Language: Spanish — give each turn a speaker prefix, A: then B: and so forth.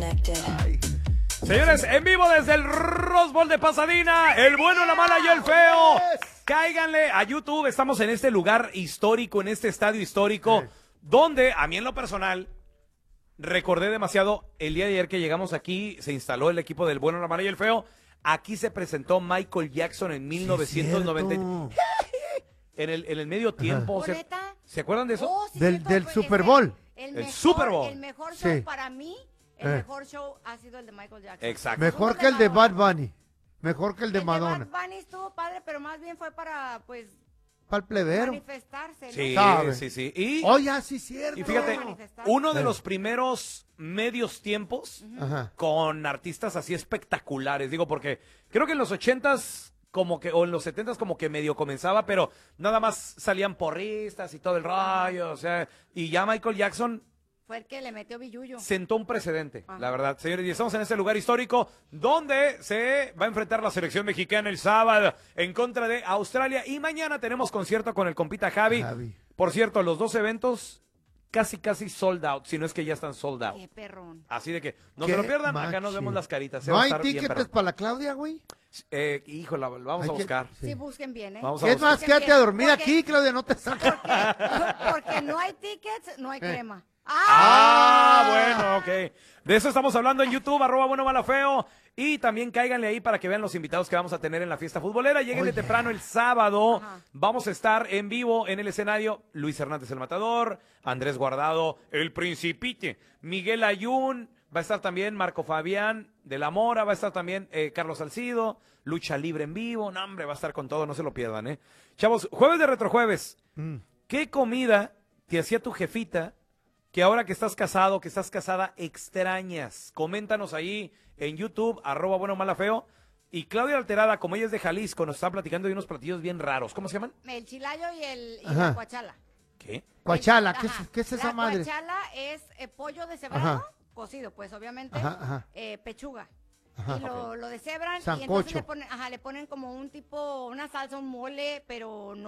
A: Ay.
B: Señores, en vivo desde el Rose Bowl de Pasadena, el bueno, la mala y el feo. Cáiganle a YouTube, estamos en este lugar histórico, en este estadio histórico, donde a mí en lo personal recordé demasiado el día de ayer que llegamos aquí, se instaló el equipo del bueno, la mala y el feo. Aquí se presentó Michael Jackson en 1990. En el medio tiempo. ¿Se acuerdan de eso?
C: Oh, sí,
D: del Super Bowl.
C: El
B: Super Bowl.
C: El mejor show
D: Sí.
C: para mí, el mejor show ha sido el de Michael Jackson.
B: Exacto.
D: Mejor que el de Bad Bunny. Mejor que el de Madonna.
C: Bad Bunny estuvo padre, pero más bien fue para, pues,
D: Para el plebero.
C: manifestarse, ¿no?
B: Sí,
D: ¿Sabe?
B: sí. Y,
D: Oye, sí, cierto.
B: y fíjate,
C: Manifestarse.
B: uno de los primeros medios tiempos
D: Ajá.
B: con artistas así espectaculares. Digo, porque creo que en los 80s como que, o en los 70s como que medio comenzaba, pero nada más salían porristas y todo el rollo, o sea, y ya Michael Jackson
C: Fue el que le metió billuyo.
B: sentó un precedente,
C: Ajá.
B: la verdad. Señores, y estamos en este lugar histórico donde se va a enfrentar la selección mexicana el sábado en contra de Australia. Y mañana tenemos concierto con el compita Javi. Por cierto, los dos eventos casi sold out, si no es que ya están sold out.
C: Qué perrón.
B: Así de que no
D: Qué
B: se lo pierdan, acá
D: machi.
B: nos vemos las caritas.
D: ¿No hay tickets para la Claudia, güey?
B: Híjole, vamos
D: Hay
B: a
D: que-
B: buscar.
C: Sí, busquen bien, ¿eh?
B: Vamos a
D: Es
B: buscar.
D: más, quédate a dormir
C: Porque-
D: aquí, Claudia, no te saques.
C: Porque no hay tickets, no hay crema.
B: Bueno, ok. De eso estamos hablando en YouTube, @buenomalafeo. Y también cáiganle ahí para que vean los invitados que vamos a tener en la fiesta futbolera. Lléguenle
D: Oye.
B: temprano el sábado.
C: Ajá.
B: Vamos a estar en vivo en el escenario. Luis Hernández el Matador, Andrés Guardado, el Principite, Miguel Ayun, va a estar también Marco Fabián de la Mora, va a estar también Carlos Salcido, Lucha Libre en vivo. No, hombre, va a estar con todo, no se lo pierdan, ¿eh? Chavos, jueves de Retrojueves. ¿Qué comida te hacía tu jefita que ahora que estás casado, que estás casada, extrañas? Coméntanos ahí en YouTube, @buenomalafeo. Y Claudia Alterada, como ella es de Jalisco, nos está platicando de unos platillos bien raros. ¿Cómo se llaman?
C: El chilayo y
D: Ajá.
C: la cuachala.
B: ¿Qué?
D: Coachala,
C: Ajá.
D: ¿qué es esa
C: La
D: madre?
C: cuachala es pollo deshebrado,
D: Ajá.
C: cocido, pues, obviamente.
D: Ajá.
C: Pechuga.
D: Ajá.
C: Y lo deshebran y
D: Sancocho.
C: entonces le ponen como un tipo, una salsa, un mole, pero no